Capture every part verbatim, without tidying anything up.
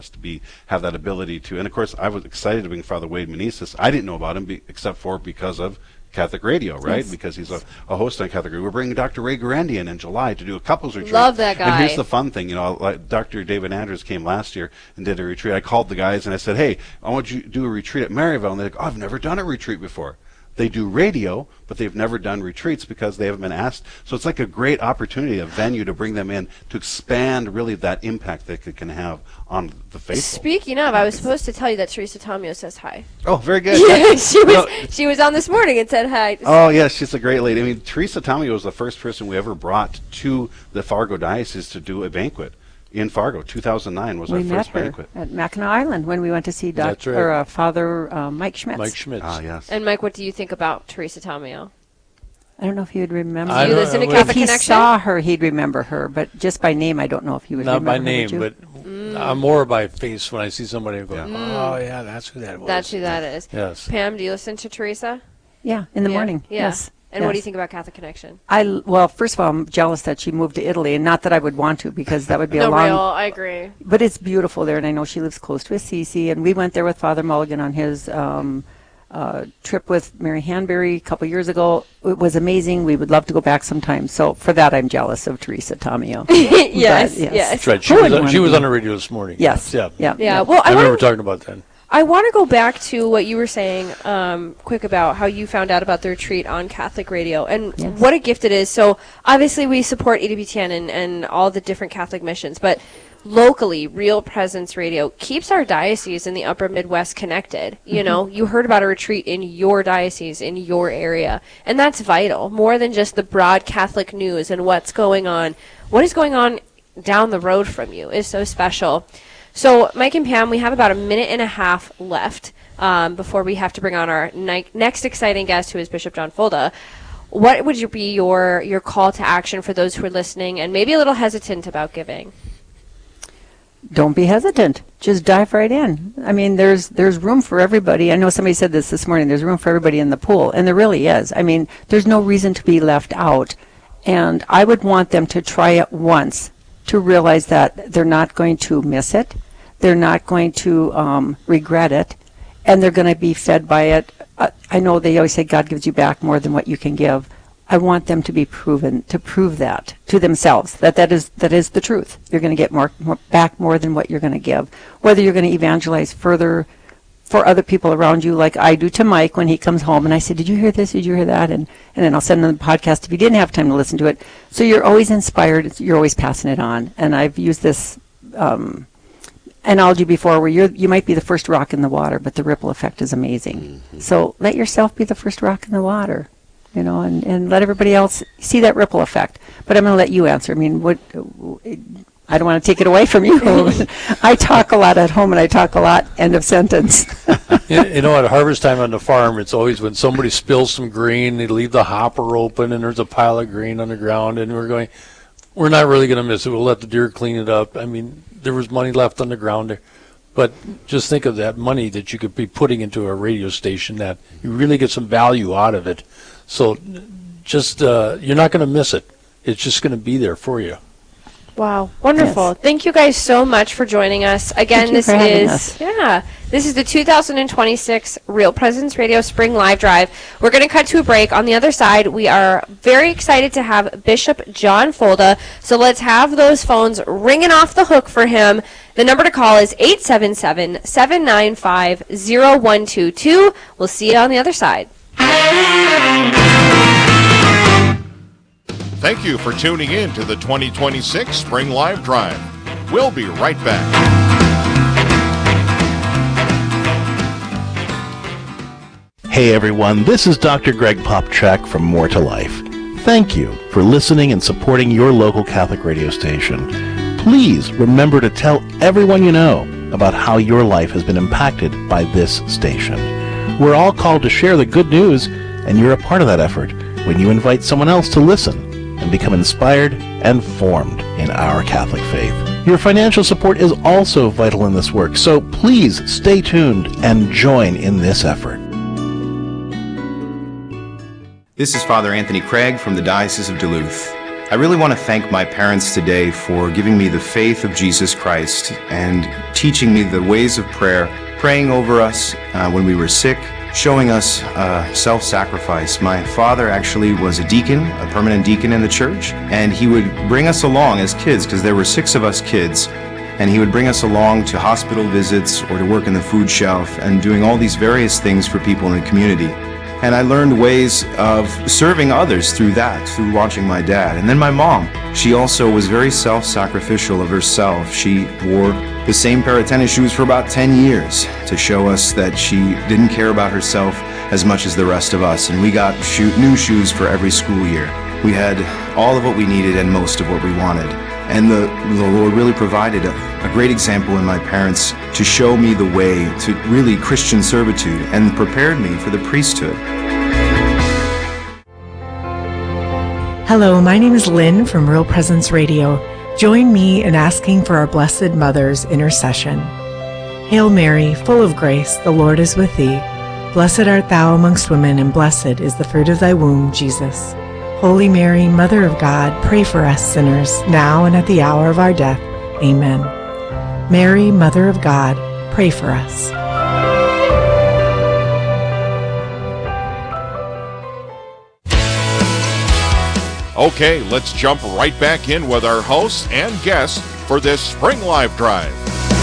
to be have that ability to. And of course, I was excited to bring Father Wade Meneses. I didn't know about him be, except for because of Catholic Radio, right? Yes. Because he's a, a host on Catholic Radio. We're bringing Doctor Ray Garandian in July to do a couples retreat. Love that guy. And here's the fun thing, you know, like Doctor David Andrews came last year and did a retreat. I called the guys and I said, hey, I want you to do a retreat at Maryville. And they're like, oh, I've never done a retreat before. They do radio, but they've never done retreats because they haven't been asked. So it's like a great opportunity, a venue to bring them in to expand really that impact that it can have on the faithful. Speaking of, I was supposed to tell you that Teresa Tomeo says hi. Oh, very good. Yeah, she was no. she was on this morning and said hi. Oh, yes, yeah, she's a great lady. I mean, Teresa Tomeo was the first person we ever brought to the Fargo Diocese to do a banquet. In Fargo, two thousand nine was we our met first her banquet. At Mackinac Island when we went to see Doctor Right. or, uh, Father uh, Mike Schmitz. Mike Schmitz. Ah, yes. And Mike, what do you think about Teresa Tomeo? I don't know if he would remember. Do you listen to If Catholic he Connection? saw her, he'd remember her, but just by name, I don't know if he would Not remember by her, name, would you? but Mm. I'm more by face when I see somebody and go, Yeah. oh, yeah, that's who that was. That's who that is. Yes. Pam, do you listen to Teresa? Yeah, in the Yeah. morning. Yeah. Yes. And what do you yes. think about Catholic Connection? I l- well, first of all, I'm jealous that she moved to Italy, and not that I would want to, because that would be a No, long. real, I agree. But it's beautiful there, and I know she lives close to Assisi, and we went there with Father Mulligan on his um, uh, trip with Mary Hanbury a couple years ago. It was amazing. We would love to go back sometime. So for that, I'm jealous of Teresa Tomeo. yes, But, yes. yes. That's right. She Who was, would on, wanna she was be- on the radio this morning. Yes. Yeah. Yeah. Yeah, well, I, I, remember wanna, talking about that. I want to go back to what you were saying, um, quick about how you found out about the retreat on Catholic Radio and Yes. what a gift it is. So obviously we support E W T N and, and all the different Catholic missions, but locally, Real Presence Radio keeps our diocese in the upper Midwest connected. You Mm-hmm. know, you heard about a retreat in your diocese, in your area, and that's vital, more than just the broad Catholic news and what's going on. What is going on down the road from you is so special. So, Mike and Pam, we have about a minute and a half left um, before we have to bring on our ni- next exciting guest, who is Bishop John Fulda. What would you be your, your call to action for those who are listening and maybe a little hesitant about giving? Don't be hesitant. Just dive right in. I mean, there's there's room for everybody. I know somebody said this this morning. There's room for everybody in the pool, and there really is. I mean, there's no reason to be left out. And I would want them to try it once to realize that they're not going to miss it. They're not going to um, regret it, and they're going to be fed by it. Uh, I know they always say God gives you back more than what you can give. I want them to be proven, to prove that to themselves, that that is that is the truth. You're going to get more, more back more than what you're going to give. Whether you're going to evangelize further for other people around you, like I do to Mike when he comes home, and I say, did you hear this? Did you hear that? And, and then I'll send him the podcast if he didn't have time to listen to it. So you're always inspired. You're always passing it on. And I've used this um, analogy before where you're, you might be the first rock in the water, but the ripple effect is amazing. Mm-hmm. So let yourself be the first rock in the water. You know, and, and let everybody else see that ripple effect. But I'm going to let you answer. I mean, what? I don't want to take it away from you. I talk a lot at home, and I talk a lot. End of sentence. you, you know, at harvest time on the farm, it's always when somebody spills some grain, they leave the hopper open, and there's a pile of grain on the ground, and we're going, we're not really going to miss it. We'll let the deer clean it up. I mean, there was money left on the ground there. But just think of that money that you could be putting into a radio station that you really get some value out of it. So just, uh, you're not going to miss it. It's just going to be there for you. Wow, wonderful. Yes. Thank you guys so much for joining us. Again, Thank you this for having is us. yeah, this is the two thousand twenty-six Real Presence Radio Spring Live Drive. We're going to cut to a break. On the other side, we are very excited to have Bishop John Fulda. So let's have those phones ringing off the hook for him. The number to call is eight seven seven, seven nine five, zero one two two. We'll see you on the other side. Thank you for tuning in to the twenty twenty-six Spring Live Drive. We'll be right back. Hey everyone, this is Doctor Greg Popchak from More to Life. Thank you for listening and supporting your local Catholic radio station. Please remember to tell everyone you know about how your life has been impacted by this station. We're all called to share the good news, and you're a part of that effort when you invite someone else to listen and become inspired and formed in our Catholic faith. Your financial support is also vital in this work, so please stay tuned and join in this effort. This is Father Anthony Craig from the Diocese of Duluth. I really want to thank my parents today for giving me the faith of Jesus Christ and teaching me the ways of prayer, praying over us uh, when we were sick, showing us uh, self-sacrifice. My father actually was a deacon, a permanent deacon in the church, and he would bring us along as kids, because there were six of us kids, and he would bring us along to hospital visits or to work in the food shelf and doing all these various things for people in the community. And I learned ways of serving others through that, through watching my dad. And then my mom, she also was very self-sacrificial of herself. She wore the same pair of tennis shoes for about ten years to show us that she didn't care about herself as much as the rest of us. And we got shoe- new shoes for every school year. We had all of what we needed and most of what we wanted. And the, the Lord really provided a, a great example in my parents to show me the way to really Christian servitude and prepared me for the priesthood. Hello, my name is Lynn from Real Presence Radio. Join me in asking for our Blessed Mother's intercession. Hail Mary, full of grace, the Lord is with thee. Blessed art thou amongst women, and blessed is the fruit of thy womb, Jesus. Holy Mary, Mother of God, pray for us sinners, now and at the hour of our death. Amen. Mary, Mother of God, pray for us. Okay, let's jump right back in with our hosts and guests for this Spring Live Drive.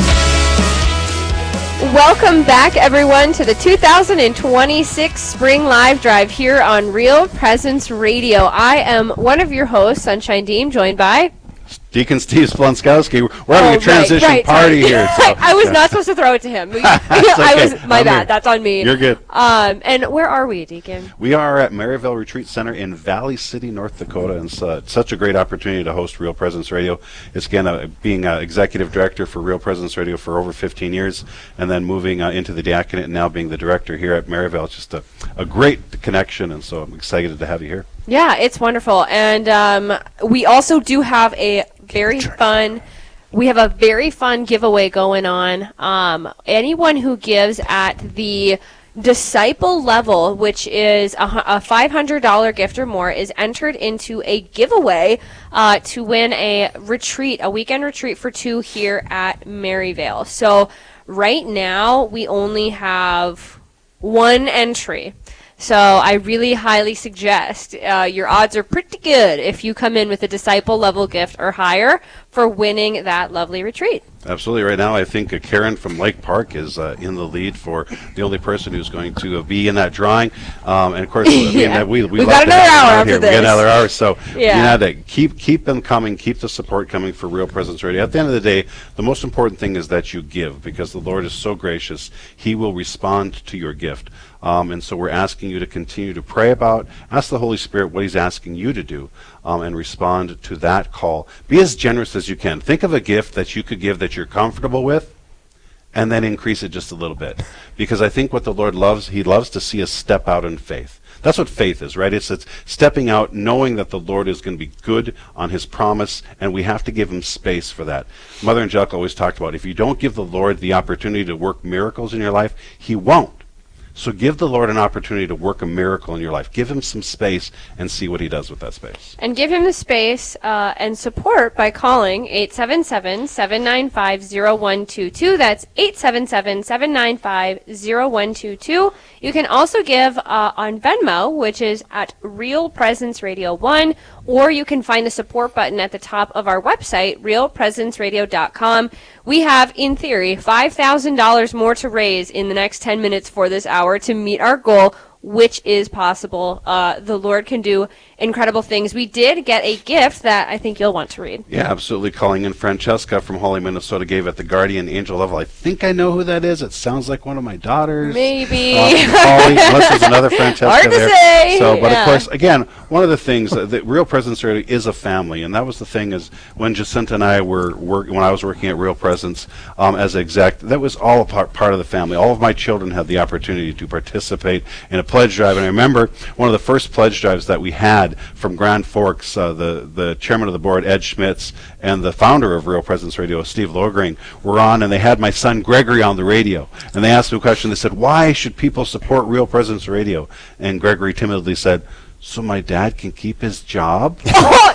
Welcome back, everyone, to the two thousand twenty-six Spring Live Drive here on Real Presence Radio. I am one of your hosts, Sunshine Dean, joined by... Deacon Steve Splonskowski. We're having oh, a transition right, right, party sorry. here. So. I was not supposed to throw it to him. okay. I was my I'm bad. here. That's on me. You're good. Um, and where are we, Deacon? We are at Maryvale Retreat Center in Valley City, North Dakota, and it's uh, such a great opportunity to host Real Presence Radio. It's again uh, being uh, executive director for Real Presence Radio for over fifteen years, and then moving uh, into the diaconate and now being the director here at Maryvale. It's just a, a great connection, and so I'm excited to have you here. Yeah, it's wonderful. And um, we also do have a very fun, we have a very fun giveaway going on. Um, anyone who gives at the disciple level, which is a, a five hundred dollars gift or more, is entered into a giveaway uh, to win a retreat, a weekend retreat for two here at Maryvale. So right now we only have one entry. So I really highly suggest uh, your odds are pretty good if you come in with a disciple level gift or higher for winning that lovely retreat. Absolutely. Right now, I think uh, Karen from Lake Park is uh, in the lead for the only person who's going to uh, be in that drawing. Um, and of course, yeah. being that we we We've love got to another have hour them out after here. this. We got another hour. So Yeah. you know, to keep keep them coming, keep the support coming for Real Presence Radio. At the end of the day, the most important thing is that you give, because the Lord is so gracious. He will respond to your gift. Um, and so we're asking you to continue to pray about, ask the Holy Spirit what He's asking you to do, um, and respond to that call. Be as generous as you can. Think of a gift that you could give that you're comfortable with, and then increase it just a little bit. Because I think what the Lord loves, He loves to see us step out in faith. That's what faith is, right? It's, it's stepping out, knowing that the Lord is going to be good on His promise, and we have to give Him space for that. Mother Angelica always talked about, if you don't give the Lord the opportunity to work miracles in your life, He won't. So give the Lord an opportunity to work a miracle in your life. Give Him some space and see what He does with that space. And give Him the space uh, and support by calling eight seven seven, seven nine five, zero one two two. That's eight seven seven, seven nine five, zero one two two. You can also give uh, on Venmo, which is at Real Presence Radio one, or you can find the support button at the top of our website, real presence radio dot com. We have, in theory, five thousand dollars more to raise in the next ten minutes for this hour to meet our goal, which is possible. Uh, the Lord can do incredible things. We did get a gift that I think you'll want to read. Yeah, absolutely. Calling in Francesca from Holly, Minnesota, gave at the Guardian Angel level. I think I know who that is. It sounds like one of my daughters. Maybe. Uh, Holly, unless there's another Francesca Hard to there. say. So, but Yeah. of course, again, one of the things uh, that Real Presence Radio is a family, and that was the thing is when Jacinta and I were work, when I was working at Real Presence um, as exec, that was all a part, part of the family. All of my children had the opportunity to participate in a pledge drive, and I remember one of the first pledge drives that we had from Grand Forks, uh, the the chairman of the board, Ed Schmitz, and the founder of Real Presence Radio, Steve Logring, were on, and they had my son Gregory on the radio, and they asked him a question. They said, "Why should people support Real Presence Radio?" And Gregory timidly said, "So my dad can keep his job." Oh, that's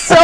so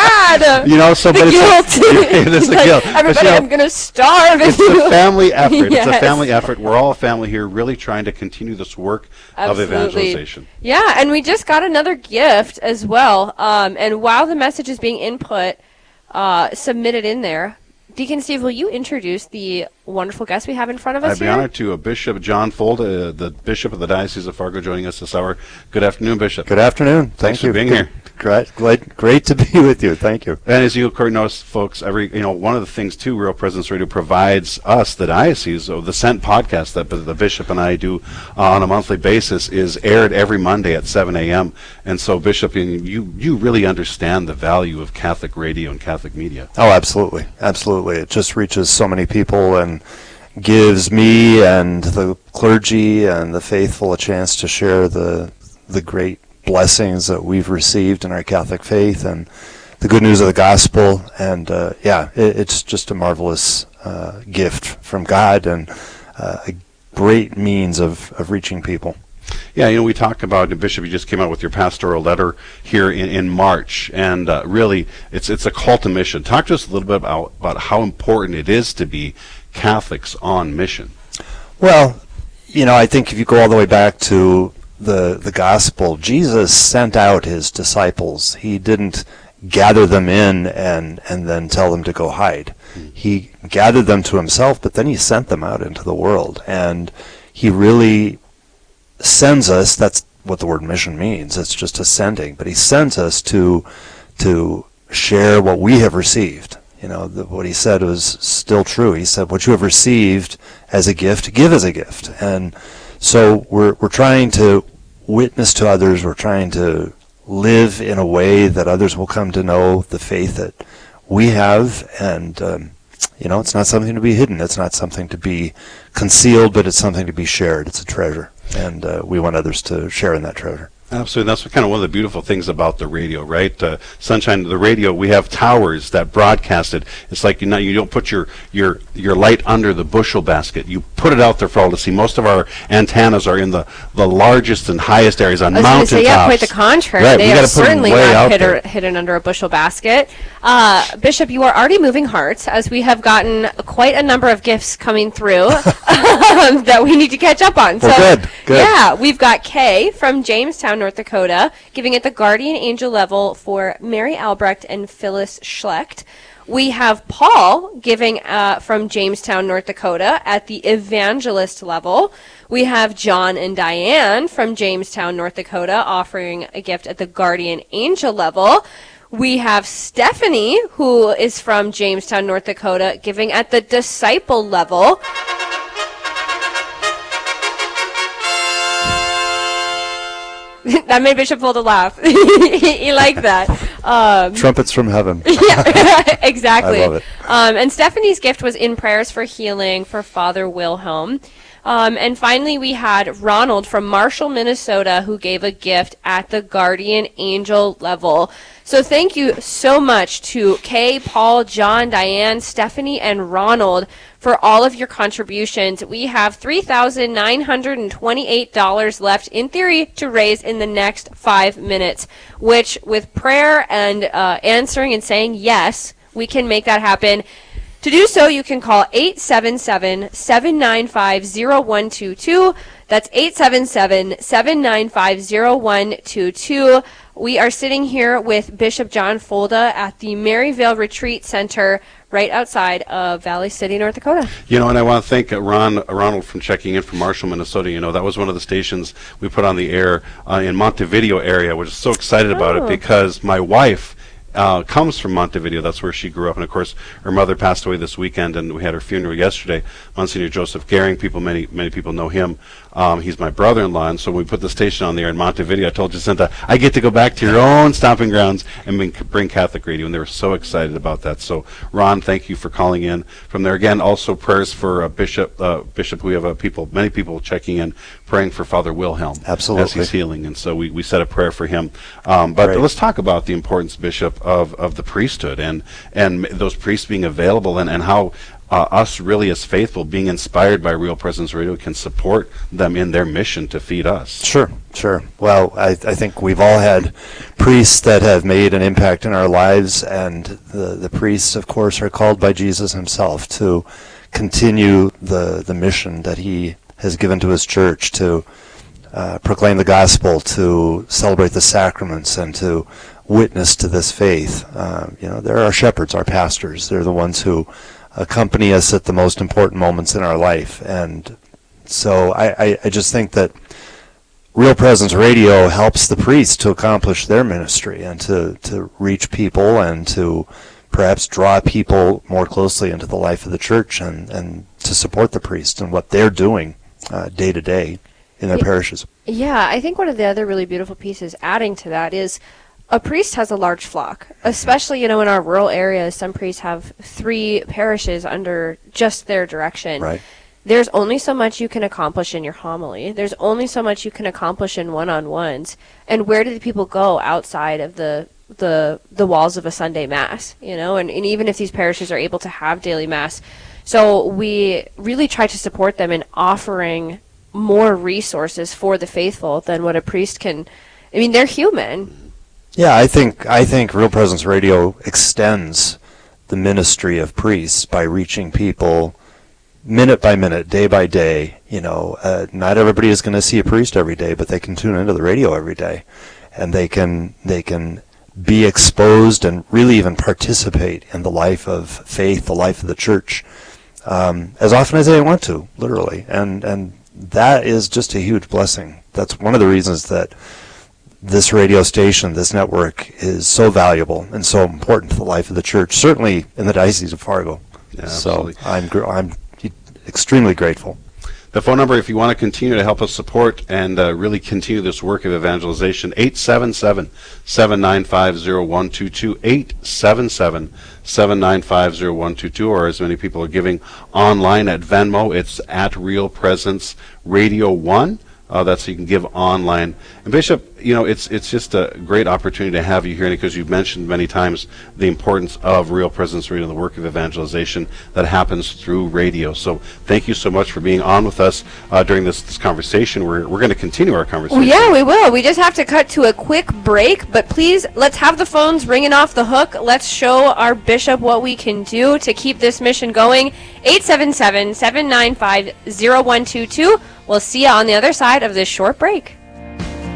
bad. You know, so the but guilt. It's, it's the Like, guilt. everybody, But, you know, I'm going to starve. it's if you- a family effort. Yes. It's a family effort. We're all a family here, really trying to continue this work Absolutely. of evangelization. Yeah, and we just got another gift as well. Um, and while the message is being input, uh, submitted in there, Deacon Steve, will you introduce the wonderful guest we have in front of us I'd be here? honored to uh, Bishop John Folda, uh, the Bishop of the Diocese of Fargo, joining us this hour. Good afternoon, Bishop. Good afternoon. Thank Thanks you for being Good- here. Great, great, great to be with you. Thank you. And as you of course know, folks, every you know one of the things too, Real Presence Radio provides us, the diocese, of the Sent podcast that the bishop and I do uh, on a monthly basis, is aired every Monday at seven a.m. And so, Bishop, you you really understand the value of Catholic radio and Catholic media. Oh, absolutely, absolutely. It just reaches so many people and gives me and the clergy and the faithful a chance to share the the great blessings that we've received in our Catholic faith and the good news of the gospel. And uh, yeah, it, it's just a marvelous uh, gift from God and uh, a great means of, of reaching people. Yeah, you know, we talk about, and Bishop, you just came out with your pastoral letter here in, in March, and uh, really, it's it's a call to mission. Talk to us a little bit about, about how important it is to be Catholics on mission. Well, you know, I think if you go all the way back to the the gospel, Jesus sent out his disciples. He didn't gather them in and and then tell them to go hide. He gathered them to himself, but then he sent them out into the world, and he really sends us. That's what the word mission means. It's just ascending, but he sends us to to share what we have received. You know, the, what he said was still true. He said, what you have received as a gift, give as a gift. And so we're we're trying to witness to others. We're trying to live in a way that others will come to know the faith that we have. And, um, you know, it's not something to be hidden. It's not something to be concealed, but it's something to be shared. It's a treasure. And uh, we want others to share in that treasure. Absolutely. That's kind of one of the beautiful things about the radio, right? Uh, Sunshine, the radio, we have towers that broadcast it. It's like, you know, you don't put your, your, your light under the bushel basket. You put it out there for all to see. Most of our antennas are in the, the largest and highest areas on I was going to mountaintops. say, yeah, quite the contrary. Right, They we are gotta put 'em certainly way not out hidden, there. hidden under a bushel basket. Uh, Bishop, you are already moving hearts, as we have gotten quite a number of gifts coming through that we need to catch up on. Well, so, good, good. Yeah, we've got Kay from Jamestown, North Dakota, giving it the guardian angel level for Mary Albrecht and Phyllis Schlecht. We have Paul giving uh, from Jamestown, North Dakota at the evangelist level. We have John and Diane from Jamestown, North Dakota offering a gift at the guardian angel level. We have Stephanie, who is from Jamestown, North Dakota, giving at the disciple level. That made Bishop Folda laugh. He liked that. Um, Trumpets from heaven. yeah, exactly. I love it. Um, and Stephanie's gift was in prayers for healing for Father Wilhelm. Um, and finally, we had Ronald from Marshall, Minnesota, who gave a gift at the guardian angel level. So thank you so much to Kay, Paul, John, Diane, Stephanie, and Ronald for all of your contributions. We have three thousand nine hundred twenty-eight dollars left, in theory, to raise in the next five minutes, which, with prayer and uh, answering and saying yes, we can make that happen. To do so, you can call eight seven seven, seven nine five, zero one two two. That's eight seven seven, seven nine five, zero one two two. We are sitting here with Bishop John Folda at the Maryvale Retreat Center right outside of Valley City, North Dakota. You know, and I want to thank uh, Ron Ronald from checking in from Marshall, Minnesota. You know, that was one of the stations we put on the air uh, in Montevideo area. We're just so excited about Oh. it because my wife Uh, comes from Montevideo. That's where she grew up. And of course, her mother passed away this weekend, and we had her funeral yesterday. Monsignor Joseph Gehring, people, many, many people know him. Um, he's my brother-in-law, and so when we put the station on there in Montevideo, I told Jacinta, I get to go back to your own stomping grounds and bring, bring Catholic radio, and they were so excited about that. So, Ron, thank you for calling in from there. Again, also prayers for uh, Bishop. Uh, Bishop, we have uh, people, many people checking in, praying for Father Wilhelm Absolutely. as he's healing, and so we, we said a prayer for him. Um, but Great. let's talk about the importance, Bishop, of, of the priesthood and and those priests being available, and, and how uh, us really as faithful, being inspired by Real Presence Radio, can support them in their mission to feed us. Sure, sure. Well, I, I think we've all had priests that have made an impact in our lives, and the, the priests, of course, are called by Jesus himself to continue the, the mission that he has given to his church, to uh, proclaim the gospel, to celebrate the sacraments, and to witness to this faith. Uh, you know, they're our shepherds, our pastors. They're the ones who accompany us at the most important moments in our life. And so I, I, I just think that Real Presence Radio helps the priests to accomplish their ministry and to, to reach people and to perhaps draw people more closely into the life of the church, and, and to support the priests and what they're doing uh, day to day in their Yeah. parishes. Yeah, I think one of the other really beautiful pieces adding to that is a priest has a large flock, especially, you know, in our rural areas. Some priests have three parishes under just their direction. Right. There's only so much you can accomplish in your homily. There's only so much you can accomplish in one-on-ones. And where do the people go outside of the the the walls of a Sunday Mass, you know? And, and even if these parishes are able to have daily Mass. So we really try to support them in offering more resources for the faithful than what a priest can. I mean, they're human. Yeah, I think I think Real Presence Radio extends the ministry of priests by reaching people minute by minute, day by day. You know, uh, not everybody is going to see a priest every day, but they can tune into the radio every day, and they can they can be exposed and really even participate in the life of faith, the life of the church, um, as often as they want to, literally. And and that is just a huge blessing. That's one of the reasons that this radio station, this network, is so valuable and so important to the life of the church, certainly in the Diocese of Fargo. Yeah, so absolutely. I'm gr- I'm extremely grateful. The phone number, if you want to continue to help us support and uh, really continue this work of evangelization, eight seven seven, seven nine five, zero one two two, eight seven seven, seven nine five, zero one two two, or as many people are giving online at Venmo, it's at Real Presence Radio one. Uh, that's so you can give online. And Bishop, you know, it's it's just a great opportunity to have you here, because you've mentioned many times the importance of Real Presence Radio and the work of evangelization that happens through radio. So thank you so much for being on with us uh, during this, this conversation. We're we're going to continue our conversation. Well, yeah, we will. We just have to cut to a quick break, but please, let's have the phones ringing off the hook. Let's show our bishop what we can do to keep this mission going. eight seven seven, seven nine five, zero one two two. We'll see you on the other side of this short break.